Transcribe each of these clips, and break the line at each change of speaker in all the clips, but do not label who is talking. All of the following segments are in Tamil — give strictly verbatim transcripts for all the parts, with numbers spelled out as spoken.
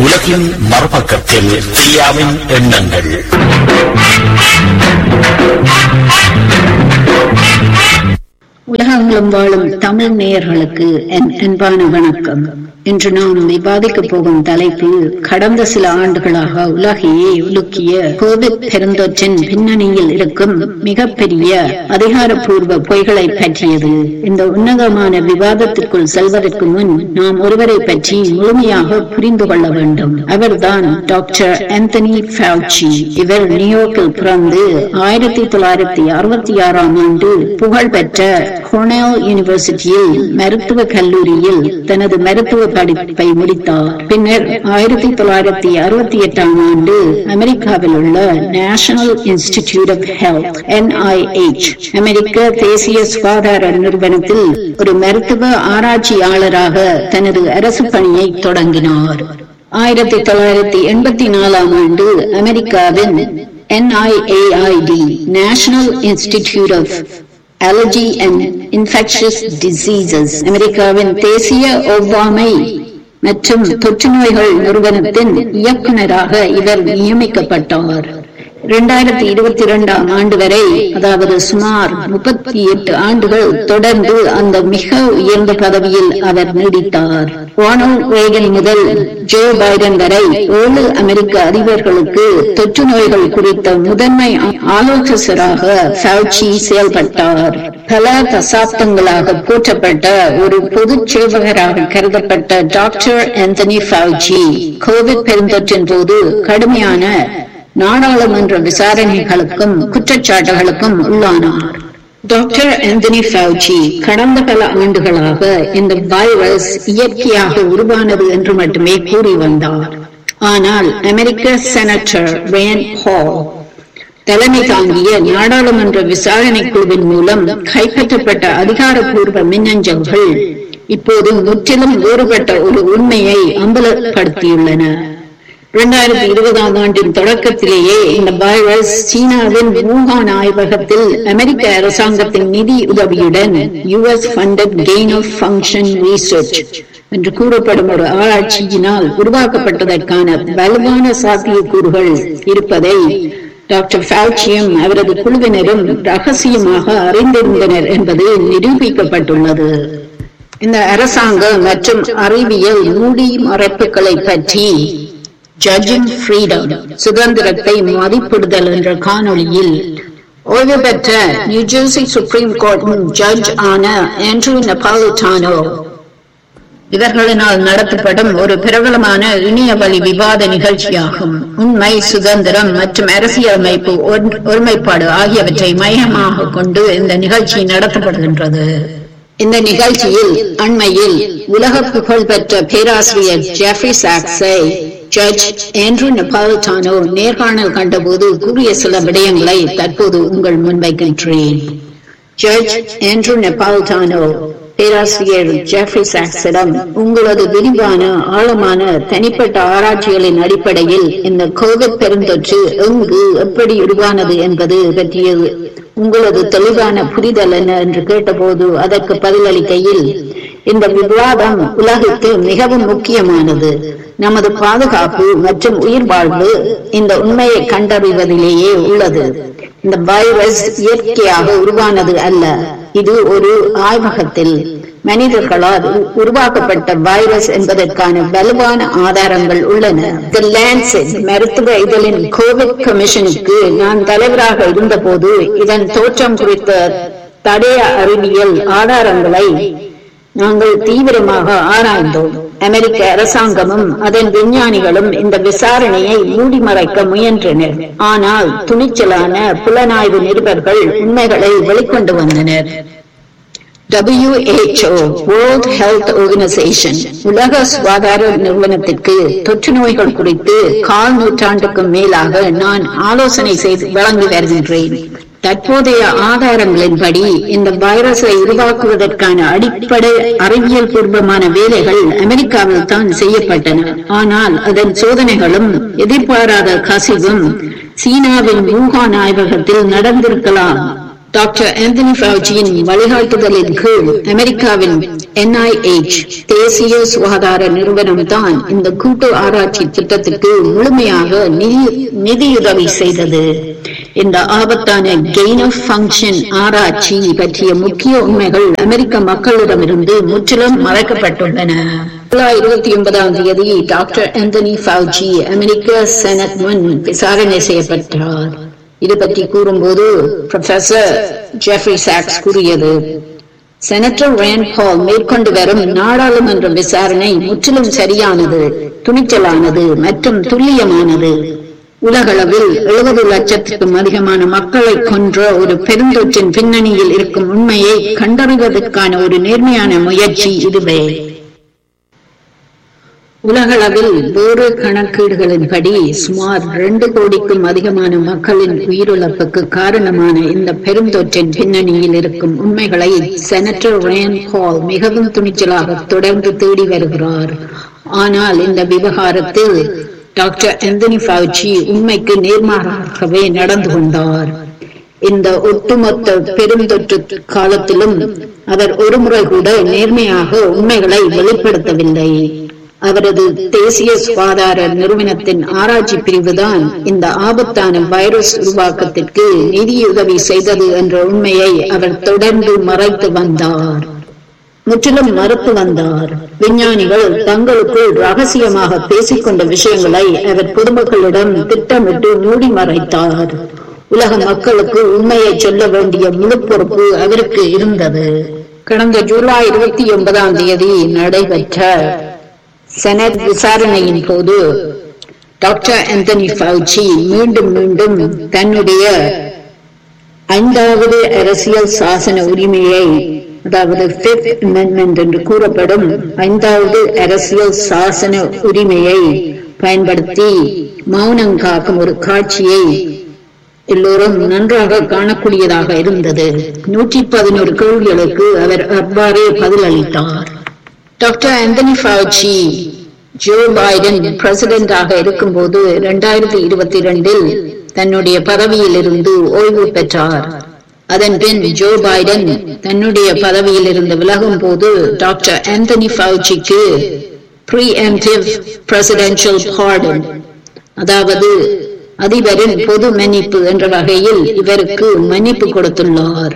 உலகின் மறுபக்கத்தில் பிரியாவின் எண்ணங்கள்.
உலகெங்கிலும் வாழும் தமிழ் நேயர்களுக்கு என் அன்பான வணக்கம். இன்று நாம் விவாதிக்க போகும் தலைப்பு கடந்த சில ஆண்டுகளாக உலகையே உலுக்கிய கோவிட் பெருந்தொற்றின் பின்னணியில் இருக்கும் மிகப்பெரிய அதிகாரப்பூர்வ பொய்களை பற்றியது. இந்த உன்னதமான விவாதத்திற்குள் செல்வதற்கு முன் நாம் ஒருவரை பற்றி முழுமையாக புரிந்து கொள்ள வேண்டும். அவர்தான் டாக்டர் ஆந்தனி ஃபவுச்சி. இவர் நியூயார்க்கில் பிறந்து ஆயிரத்தி தொள்ளாயிரத்தி அறுபத்தி ஆறாம் ஆண்டு புகழ்பெற்ற கொர்னெல் யூனிவர்சிட்டியில் மருத்துவ கல்லூரியில் தனது மருத்துவ படிப்பை முடித்தார். பின்னர் ஆயிரத்தி தொள்ளாயிரத்தி அறுபத்தி எட்டாம் ஆண்டு அமெரிக்காவில் உள்ள national institute of health N I H அமெரிக்க தேசிய சுகாதார நிறுவனத்தில் ஒரு மருத்துவ ஆராய்ச்சியாளராக தனது அரசு பணியை தொடங்கினார். ஆயிரத்தி தொள்ளாயிரத்தி எண்பத்தி நாலாம் ஆண்டு அமெரிக்காவின் என் ஐ ஏ ஐ D national institute of allergy and infectious diseases அமெரிக்காவின் தேசிய ஒவ்வாமை மற்றும் தொற்று நோய்கள் நிறுவனத்தின் இயக்குநராக இவர் நியமிக்கப்பட்டார். இரண்டாயிரத்தி இருபத்தி இரண்டாம் ஆண்டு வரை, அதாவது சுமார் முப்பத்தி எட்டு ஆண்டுகள் தொடர்ந்து அந்த மிக உயர்ந்த பதவியில் அவர் நீடித்தார். ரோனால்ட் ரேகன் முதல் ஜோ பைடன் வரை ஏழு அமெரிக்க அதிபர்களுக்கு தொற்று நோய்கள் குறித்த முதன்மை ஆலோசகராக ஃபவுச்சி செயல்பட்டார். பல தசாப்தங்களாக போற்றப்பட்ட ஒரு பொது சேவகராக கருதப்பட்ட டாக்டர் ஆந்தனி ஃபவுச்சி கோவிட் பெருந்தொற்றின் போது கடுமையான நாடாளுமன்ற விசாரணைகளுக்கும் குற்றச்சாட்டுகளுக்கும் உள்ளானார். டாக்டர் ஆந்தனி ஃபவுச்சி கடந்த பல ஆண்டுகளாக இந்த வைரஸ் இயற்கையாக உருவானது என்று மட்டுமே கூறி வந்தார். ஆனால் அமெரிக்க செனட்டர் ரேண்ட் பால் தலைமை தாங்கிய நாடாளுமன்ற விசாரணை குழுவின் மூலம் கைப்பற்றப்பட்ட அதிகாரப்பூர்வ மின்னஞ்சல்கள் இப்போது முற்றிலும் வேறுபட்ட ஒரு உண்மையை அம்பலப்படுத்தியுள்ளன. இரண்டாயிரத்தி இருபதாம் ஆண்டின் தொடக்கத்திலேயே இந்த வைரஸ் சீனாவின் வூஹான் ஆய்வகத்தில் அமெரிக்க அரசாங்கத்தின் நிதி உதவியுடன் US funded gain of function research என்று கூறப்படும் ஒரு ஆராய்ச்சியினால் உருவாக்கப்பட்டதற்கான வலுவான சாத்தியக்கூறுகள் இருப்பதை டாக்டர் ஃபவுச்சியும் அவரது குழுவினரும் ரகசியமாக அறிந்திருந்தனர் என்பது நிரூபிக்கப்பட்டுள்ளது. இந்த அரசாங்கம் மற்றும் அறிவியல் மூடி மறைப்புகளை பற்றி ஜட்ஜிங் ஃப்ரீடம், சுதந்திரத்தை மதிப்பிடுதல் என்ற காணொளியில் ஓய்வு பெற்ற நியூஜெர்சி சுப்ரீம் கோர்ட்டின் ஜட்ஜ் ஆன ஆண்ட்ரூ நெபாலிட்டானோ இவர்களினால் நடத்தப்படும் ஒரு பிரபலமான இணையவழி விவாத நிகழ்ச்சியாகும். உண்மை, சுதந்திரம் மற்றும் அரசியலமைப்பு ஒருமைப்பாடு ஆகியவற்றை மையமாக கொண்டு இந்த நிகழ்ச்சி நடத்தப்படுகின்றது. இந்த நிகழ்ச்சியில் அண்மையில் உலக புகழ்பெற்ற பேராசிரியர் ஜெஃப்ரி சாக்ஸை ஜட்ஜ் ஆண்ட்ரூ நெபாலிட்டானோ நேர்காணல் கண்டபோது கூறிய சில விடயங்களை தற்போது உங்கள் முன்வைக்கின்றேன். ஜட்ஜ் ஆண்ட்ரூ நெபாலிட்டானோ பேராசிரியர் ஜெஃப்ரி சாக்ஸிடம், உங்களது விரிவான ஆழமான தனிப்பட்ட ஆராய்ச்சிகளின் அடிப்படையில் இந்த கோவிட் பெருந்தொற்று எங்கு எப்படி உருவானது என்பது பற்றியது உங்களது தெளிவான புரிதல் என்ன என்று கேட்டபோது அதற்கு பதிலளிக்கையில், இந்த விவாதம் உலகுக்கு மிகவும் முக்கியமானது. நமது பாதுகாப்பு மற்றும் உயிர் வாழ்வு இந்த உண்மையை கண்டறிவதிலேயே உள்ளது. இந்த வைரஸ் இயற்கையாக உருவானது அல்ல. இது ஒரு ஆய்வகத்தில் மனிதர்களால் உருவாக்கப்பட்ட வைரஸ் என்பதற்கான வலுவான ஆதாரங்கள் உள்ளன. தி லான்செட் மருத்துவ இதழின் கோவிட் கமிஷனுக்கு நான் தலைவராக இருந்தபோது இதன் தோற்றம் குறித்த தடய அறிவியல் ஆதாரங்களை நாங்கள் தீவிரமாக ஆராய்ந்தோம். அமெரிக்க அரசாங்கமும் அதன் விஞ்ஞானிகளும் இந்த விசாரணையை மூடி மறைக்க முயன்றனர். ஆனால் துணிச்சலான புலனாய்வு நிருபர்கள் உண்மைகளை வெளிக்கொண்டு வந்தனர். W H O World Health Organization உலக சுகாதார நிறுவனத்திற்கு தொற்று நோய்கள் குறித்து கால் நூற்றாண்டுக்கும் மேலாக நான் ஆலோசனை செய்து வழங்கி வருகின்றேன். தற்போதைய ஆதாரங்களின்படி இந்த வைரஸை உருவாக்குவதற்கான அடிப்படை அறிவியல் பூர்வமான வேலைகள் அமெரிக்காவில் தான் செய்யப்பட்டன. ஆனால் அதன் சோதனைகளும் எதிர்பாராத கசிவும் சீனாவின் வூஹான் ஆய்வகத்தில் நடந்திருக்கலாம் டாக்டர் ஆந்தனி ஃபவுச்சியின் வழிகாட்டுதலின் கீழ் அமெரிக்காவின் என் ஐ எச் தேசிய சுகாதார நிறுவனம் தான் இந்த கூட்டு ஆராய்ச்சி திட்டத்துக்கு முழுமையாக நிதியுதவி செய்தது. இந்த ஆபத்தான கெயின் ஆஃப் ஃபங்க்ஷன் ஆராய்ச்சி பற்றிய முக்கிய உண்மைகள் அமெரிக்க மக்களிடமிருந்து முற்றிலும் மறைக்கப்பட்டுள்ளன. ஜூலை இருபத்தி ஒன்பதாம் தேதி டாக்டர் ஆந்தனி ஃபவுச்சி அமெரிக்க செனட் முன் விசாரணை செய்யப்பட்டார். இது பற்றி கூறும்போது புரொஃபசர் ஜெஃப்ரி சாக்ஸ் கூறியது, செனட்டர் ரேண்ட் பால் மேற்கொண்டு வரும் நாடாளுமன்ற விசாரணை முற்றிலும் சரியானது, துணிச்சலானது மற்றும் துல்லியமானது. உலகளவில் எழுபது லட்சத்துக்கும் அதிகமான மக்களை கொன்ற ஒரு பெருந்தொற்றின் பின்னணியில் இருக்கும் உண்மையை கண்டறிவதற்கான ஒரு நேர்மையான முயற்சி இதுவே. உலகளவில் வேறு கணக்கீடுகளின்படி சுமார் இரண்டு கோடிக்கும் அதிகமான மக்களின் உயிரிழப்புக்கு காரணமான இந்த பெருந்தொற்றின் பின்னணியில் இருக்கும் உண்மைகளை செனட்டர் ரேண்ட் பால் மிகவும் துணிச்சலாக தொடர்ந்து தேடி வருகிறார். ஆனால் இந்த விவகாரத்தில் டாக்டர் ஆந்தனி ஃபவுச்சி உண்மைக்கு நேர்மாறாகவே நடந்து கொண்டார். இந்த ஒட்டுமொத்த பெருந்தொற்று காலத்திலும் அவர் ஒருமுறை கூட நேர்மையாக உண்மைகளை வெளிப்படுத்தவில்லை. அவரது தேசிய சுகாதார நிறுவனத்தின் ஆராய்ச்சி பிரிவுதான் இந்த ஆபத்தான வைரஸ் உருவாக்கத்திற்கு நிதியுதவி செய்தது என்ற உண்மையை அவர் தொடர்ந்து மறைத்து வந்தார், முற்றிலும் மறுத்து வந்தார். விஞ்ஞானிகள் தங்களுக்குள் ரகசியமாக பேசிக்கொண்ட விஷயங்களை அவர் பொதுமக்களிடம் திட்டமிட்டு மூடி மறைத்தார். உலக மக்களுக்கு உண்மையை சொல்ல வேண்டிய முழு பொறுப்பு அவருக்கு இருந்தது. கடந்த ஜூலை இருபத்தி ஒன்பதாம் தேதி நடைபெற்ற செனட் விசாரணையின் போது டாக்டர் ஆந்தனி ஃபவுச்சி மீண்டும் மீண்டும் தன்னுடைய ஐந்தாவது அரசியல் சாசன உரிமையை, அதாவது ஃபிஃப்த் அமெண்ட்மெண்ட் என்று கூறப்படும் ஐந்தாவது அரசியல் சாசன உரிமையை பயன்படுத்தி மௌனம் காக்கும் ஒரு காட்சியை எல்லோரும் நன்றாக காணக்கூடியதாக இருந்தது. நூற்றி பதினோரு கேள்விகளுக்கு அவர் அவ்வாறே பதிலளித்தார். Doctor Anthony Fauci Joe Biden பிரசிடென்டாக இருக்கும் போது இரண்டாயிரத்தி இருபத்தி இரண்டில் தன்னுடைய பதவியில் இருந்து ஓய்வு பெற்றார். அதன் பின் ஜோ பைடன் தன்னுடைய பதவியில் இருந்து விலகும் போது doctor Anthony ஃபவுச்சிக்கு preemptive presidential pardon, அதாவது அதிபரின் பொது மன்னிப்பு என்ற வகையில் இவருக்கு மன்னிப்பு கொடுத்துள்ளார்.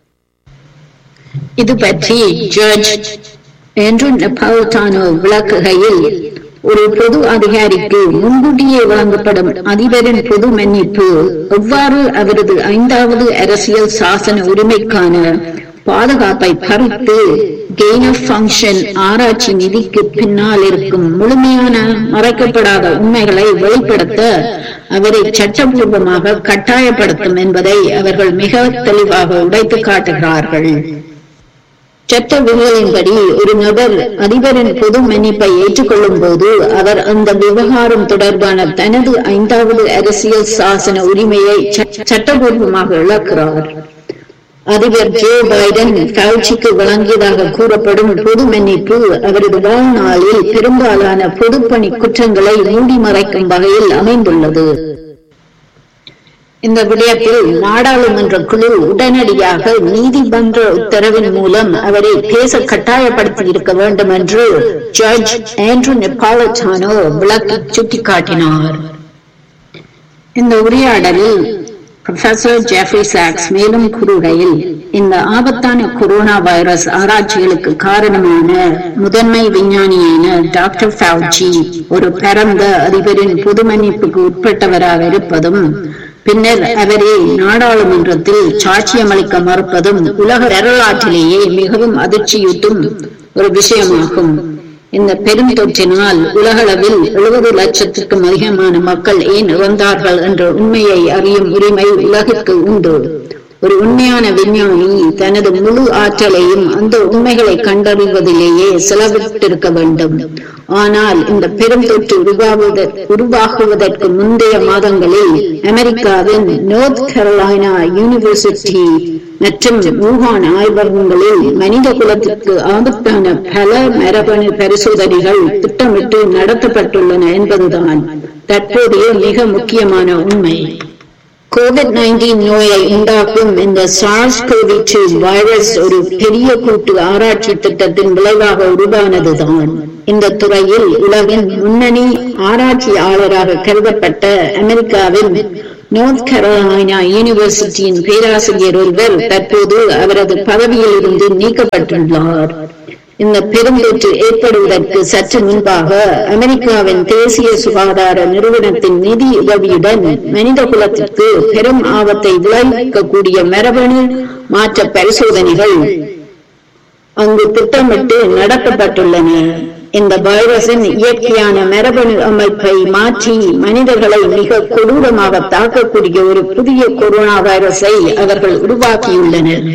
இது பற்றி ஜட்ஜ் ஆண்ட்ரூ நெபால்டானோ விளக்குகையில், ஒரு பொது அதிகாரிக்கு முன்கூட்டியே வழங்கப்படும் அதிபரின் பொது மன்னிப்பு எவ்வாறு அவரது ஐந்தாவது அரசியல் சாசன உரிமைக்கான பாதுகாப்பை பறித்து கெயின் ஆஃப் ஃபங்க்ஷன் ஆராய்ச்சி நிதிக்கு பின்னால் இருக்கும் முழுமையான மறைக்கப்படாத உண்மைகளை வெளிப்படுத்த அவரை சட்டபூர்வமாக கட்டாயப்படுத்தும் என்பதை அவர்கள் மிக தெளிவாக உடைத்து காட்டுகிறார்கள். சட்ட விதிகளின்படி ஒரு நபர் அதிபரின் பொது மன்னிப்பை ஏற்றுக்கொள்ளும் போது அவர் அந்த விவகாரம் தொடர்பான தனது ஐந்தாவது அரசியல் சாசன உரிமையை சட்டபூர்வமாக இழக்கிறார். அதிபர் ஜோ பைடன் ஃபவுச்சிக்கு வழங்கியதாக கூறப்படும் பொது மன்னிப்பு அவரது வாழ்நாளில் பெரும்பாலான பொதுப்பணி குற்றங்களை மூடி மறைக்கும் வகையில் அமைந்துள்ளது. இந்த விடயத்தில் நாடாளுமன்ற குழு உடனடியாக நீதிமன்ற உத்தரவின் மூலம் அவரை பேச கட்டாயப்படுத்தி இருக்க வேண்டும் என்று ஜட்ஜ் ஆண்ட்ரூ நெபால்டானோ விளக்கி சுட்டிக்காட்டினார். இந்த உரையாடலில் புரொஃபசர் ஜெஃப்ரி சாக்ஸ் மேலும் கூறுகையில், இந்த ஆபத்தான கொரோனா வைரஸ் ஆராய்ச்சிகளுக்கு காரணமான முதன்மை விஞ்ஞானியான டாக்டர் ஃபவுச்சி ஒரு பரந்த அதிபரின் பொது மன்னிப்புக்கு உட்பட்டவராக இருப்பதும் பின்னர் அவரே நாடாளுமன்றத்தில் சாட்சியமளிக்க மறுப்பதும் உலக வரலாற்றிலேயே மிகவும் அதிர்ச்சியூட்டும் ஒரு விஷயமாகும். இந்த பெரும் தொற்றினால் உலகளவில் எழுபது லட்சத்துக்கும் அதிகமான மக்கள் ஏன் இறந்தார்கள் என்ற உண்மையை அறியும் உரிமை உலகிற்கு உண்டு. ஒரு உண்மையான விஞ்ஞானி தனது முழு ஆற்றலையும் அந்த உண்மைகளை கண்டறிவதிலேயே செலவிட்டிருக்க வேண்டும். ஆனால் இந்த பெரும் தொற்று உருவாகுவதற்கு முந்தைய மாதங்களில் அமெரிக்காவின் நார்த் கரோலைனா யூனிவர்சிட்டி மற்றும் வூஹான் ஆய்வகங்களில் மனித குலத்திற்கு ஆபத்தான பல மரபணு பரிசோதனைகள் திட்டமிட்டு நடத்தப்பட்டுள்ளன என்பதுதான் தற்போதைய மிக முக்கியமான உண்மை. கோவிட் நைன்டீன் நோயை உண்டாக்கும் இந்த சார்ஸ் கோவி டூ வைரஸ் ஒரு பெரிய கூட்டு ஆராய்ச்சி திட்டத்தின் விளைவாக உருவானதுதான். இந்த துறையில் உலகின் முன்னணி ஆராய்ச்சியாளராக கருதப்பட்ட அமெரிக்காவின் நார்த் கரோலைனா யூனிவர்சிட்டியின் பேராசிரியர் ஒருவர் தற்போது அவரது பதவியில் இருந்து நீக்கப்பட்டுள்ளார். இந்த பெருந்தொற்று ஏற்படுவதற்கு சற்று முன்பாக அமெரிக்காவின் தேசிய சுகாதார நிறுவனத்தின் நிதி உதவியுடன் மனித குலத்திற்கு பெரும் ஆபத்தை விளைவிக்கக்கூடிய மரபணு மாற்ற பரிசோதனைகள் அங்கு திட்டமிட்டு நடத்தப்பட்டுள்ளன. இந்த வைரஸின் இயற்கையான மரபணு அமைப்பை மாற்றி மனிதர்களை மிக கொடூரமாக தாக்கக்கூடிய ஒரு புதிய கொரோனா வைரஸை அவர்கள் உருவாக்கியுள்ளனர்.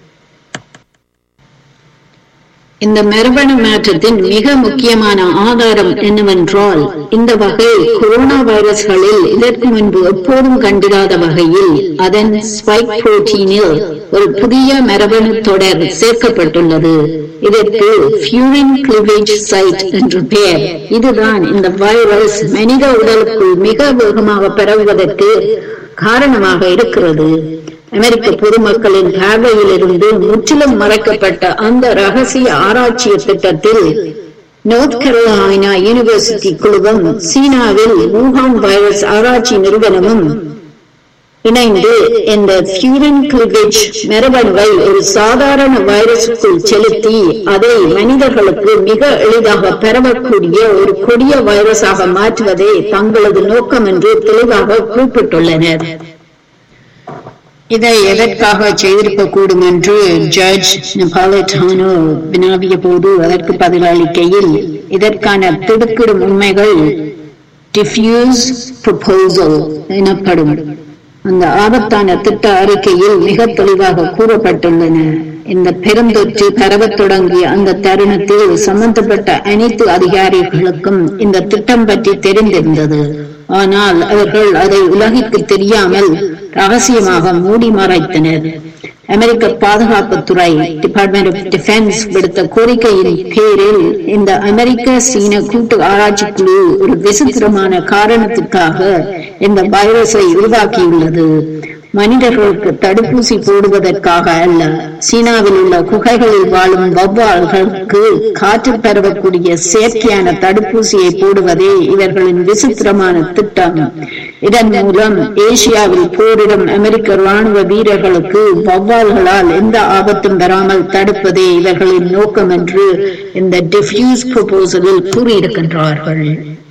இந்த மரபணு மாற்றத்தின் மிக முக்கியமான ஆதாரம் என்னவென்றால், இந்த வகை கொரோனா வைரஸ்களில் இதற்கு முன்பு எப்போதும் கண்டிராத வகையில் அதன் ஸ்பைக் புரோட்டீனில் ஒரு புதிய மரபணு தொடர் சேர்க்கப்பட்டுள்ளது. இதற்கு ஃபியூரின் கிளிவேஜ் சைட் என்று பெயர். இதுதான் இந்த வைரஸ் மனித உடலுக்குள் மிக வேகமாக பரவுவதற்கு காரணமாக இருக்கிறது. அமெரிக்க பொதுமக்களின் பார்வையில் இருந்து முற்றிலும் மறைக்கப்பட்ட அந்த ரகசிய ஆராய்ச்சி திட்டத்தில் நார்த் கரோலைனா யூனிவர்சிட்டி குழுவும் சீனாவில் வூஹான் வைரஸ் ஆராய்ச்சி நிறுவனமும் இணைந்து இந்த ஃபியூரின் கிளிவேஜ் மரபணுவை ஒரு சாதாரண வைரஸுக்குள் செலுத்தி அதை மனிதர்களுக்கு மிக எளிதாக பரவக்கூடிய ஒரு கொடிய வைரஸாக மாற்றுவதே தங்களது நோக்கம் என்று தெளிவாக குறிப்பிட்டுள்ளனர். இதை எதற்காக செய்திருக்க கூடும் என்று ஜட்ஜ் நபாலட்டானோ வினாவிய போது அதற்கு பதிலளிக்கையில், இதற்கான திடுக்கிடும் உண்மைகள் டிஃப்யூஸ் ப்ரொபோசல் எனப்படும் அந்த ஆபத்தான திட்ட அறிக்கையில் மிக தெளிவாக கூறப்பட்டுள்ளன. இந்த பெருந்தொற்று பரவத் தொடங்கிய அந்த தருணத்தில் சம்பந்தப்பட்ட அனைத்து அதிகாரிகளுக்கும் இந்த திட்டம் பற்றி தெரிந்திருந்தது. ஆனால் அவர்கள் அதை உலகிற்கு தெரியாமல் ரகசியமாக மூடி மறைத்தனர். அமெரிக்க பாதுகாப்புத்துறை டிபார்ட்மெண்ட் ஆஃப் டிஃபென்ஸ் விடுத்த கோரிக்கையின் பேரில் இந்த அமெரிக்க சீன கூட்டு ஆராய்ச்சி குழு ஒரு விசித்திரமான காரணத்துக்காக இந்த வைரஸை உருவாக்கியுள்ளது. மனிதர்களுக்கு தடுப்பூசி போடுவதற்காக அல்ல, சீனாவில் உள்ள குகைகளில் வாழும் வௌவால்களுக்கு காற்று பரவக்கூடிய செயற்கையான தடுப்பூசியை போடுவதே இவர்களின் விசித்திரமான திட்டம். இதன் மூலம் ஏசியாவில் போரிடும் அமெரிக்க ராணுவ வீரர்களுக்கு வௌவால்களால் எந்த ஆபத்தும் வராமல் தடுப்பதே இவர்களின் நோக்கம் என்று இந்த டிஃப்யூஸ் ப்ரொபோசலில் கூறியிருக்கின்றார்கள்.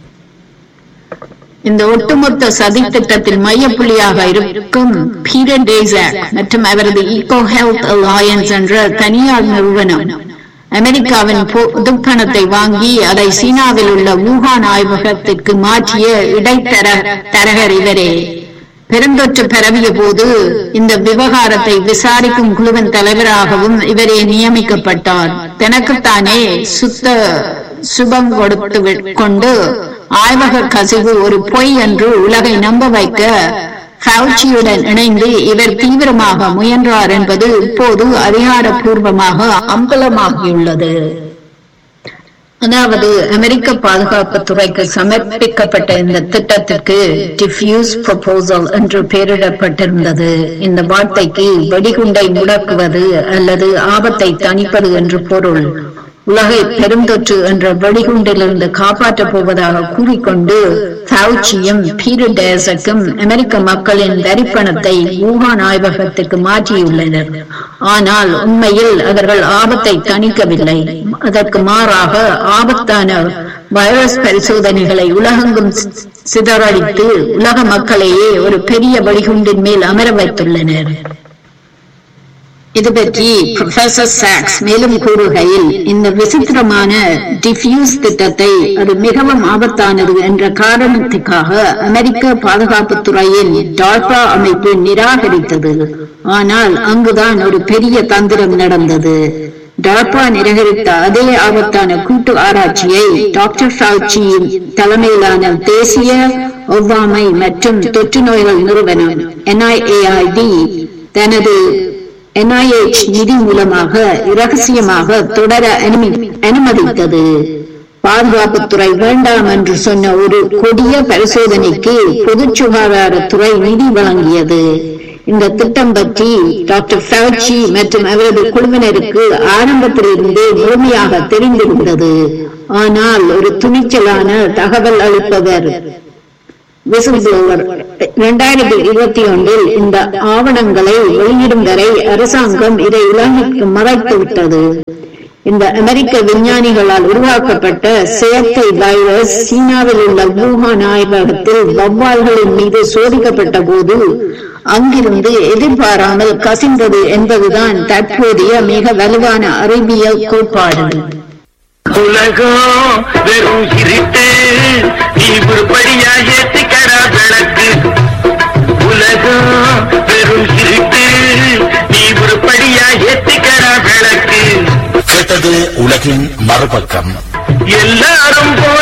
இந்த ஒட்டுமொத்த சதி திட்டத்தில் மையப்புள்ளியாக இருக்கும் பீட்டர் டேசாக் மற்றும் அவரது ஈகோ ஹெல்த் அலையன்ஸ் என்ற தனியார் நிறுவனம் அமெரிக்காவின் பொதுப்பணத்தை வாங்கி அதை சீனாவில் உள்ள வூஹான் ஆய்வகத்திற்கு மாற்றிய இடைத்தர தரகர் இவரே. பெருந்தொற்று பரவிய போது இந்த விவகாரத்தை விசாரிக்கும் குழுவின் தலைவராகவும் இவரே நியமிக்கப்பட்டார். தனக்குத்தானே சுத்த சுபம் கொடுத்து கொண்டு ஆய்வக கசிவு ஒரு பொய் என்று உலகை நம்ப வைக்க ஃபவுச்சியுடன் இணைந்து இவர் தீவிரமாக முயன்றார் என்பது இப்போது அதிகாரப்பூர்வமாக அம்பலமாகியுள்ளது. அதாவது அமெரிக்க பாதுகாப்பு துறைக்கு சமர்ப்பிக்கப்பட்ட இந்த திட்டத்திற்கு டிஃப்யூஸ் ப்ரொபோசல் என்று பெயரிடப்பட்டிருந்தது. இந்த வார்த்தைக்கு வெடிகுண்டை முடக்குவது அல்லது ஆபத்தை தணிப்பது என்று பொருள். உலகை பெருந்தொற்று என்ற வெடிகுண்டிலிருந்து காப்பாற்றப் போவதாக கூறிக்கொண்டு ஃபவுச்சியும் பீட்டர் டேசாக்கும் அமெரிக்க மக்களின் வரிப்பணத்தை வூஹான் ஆய்வகத்திற்கு மாற்றியுள்ளனர். ஆனால் உண்மையில் அவர்கள் ஆபத்தை தணிக்கவில்லை. அதற்கு மாறாக ஆபத்தான வைரஸ் பரிசோதனைகளை உலகெங்கும் சிதறடித்து உலக மக்களையே ஒரு பெரிய வெடிகுண்டின் மேல் அமர வைத்துள்ளனர். இது பற்றி புரொஃபசர் சாக்ஸ் மேலும் கூறுகையில், இந்த விசித்திரமான டிஃப்யூஸ் திட்டத்தை அது மிகவும் ஆபத்தானது என்ற காரணத்துக்காக அமெரிக்க பாதுகாப்பு துறையின் டார்பா அமைப்பு நிராகரித்தது. ஆனால் அங்குதான் ஒரு பெரிய தந்திரம் நடந்தது. டார்பா நிராகரித்த அதே ஆபத்தான கூட்டு ஆராய்ச்சியை டாக்டர் ஃபவுச்சி தலைமையிலான தேசிய ஒவ்வாமை மற்றும் தொற்று நோய்கள் நிறுவனம் என் ஐ ஏ ஐ டி தனது என் ஐ எச் நிதி மூலமாக இரகசியமாக தொடர அனுமதித்தது. பாதுகாப்புத்துறை வேண்டாம் என்று சொன்ன ஒரு கொடிய பரிசோதனைக்கு பொது சுகாதாரத்துறை நிதி வழங்கியது. இந்த திட்டம் பற்றி டாக்டர் ஃபவுச்சி மற்றும் அவரது குழுவினருக்கு ஆரம்பத்திலிருந்தே முழுமையாக தெரிந்திருந்தது. ஆனால் ஒரு துணிச்சலான தகவல் அளிப்பவர் இரண்டாயிரத்தி இருபத்தி ஒன்றில் இந்த ஆவணங்களை வெளியிடும் வரை அரசாங்கம் இதை உலகிற்கு மறைத்துவிட்டது. இந்த அமெரிக்க விஞ்ஞானிகளால் உருவாக்கப்பட்ட செயற்கை வைரஸ் சீனாவில் உள்ள வூஹான் ஆய்வகத்தில் வௌவால்களின் மீது சோதிக்கப்பட்ட போது அங்கிருந்து எதிர்பாராமல் கசிந்தது என்பதுதான் தற்போதைய மிக வலுவான அறிவியல் கோட்பாடு.
உலகம் வெறும் இருட்டு, நீ உருப்படியா ஏத்திக்கடா விளக்கு. உலகம் வெறும் இருட்டு, நீ உருப்படியா ஏத்திக்கடா விளக்கு.
கேட்டது உலகின் மறுபக்கம்.
எல்லாரும்